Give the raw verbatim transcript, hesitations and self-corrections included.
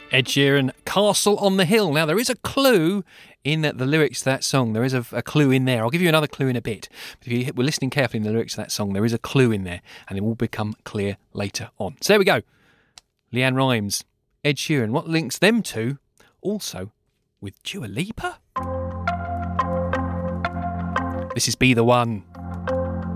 Ed Sheeran, Castle on the Hill. Now, there is a clue in the lyrics to that song. There is a, a clue in there. I'll give you another clue in a bit. But if you were listening carefully in the lyrics to that song, there is a clue in there, and it will become clear later on. So there we go. Leanne Rimes, Ed Sheeran. What links them to? Also, with Dua Lipa? This is Be The One.